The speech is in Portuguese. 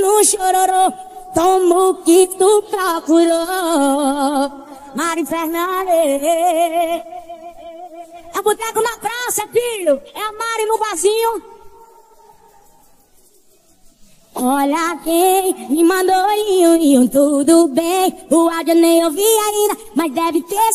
no chororô, toma o que tu procurou. Mari Fernandes. É boteco na praça, filho. É a Mari no barzinho. Olha quem me mandou tudo bem. O áudio nem ouvi ainda, mas deve ter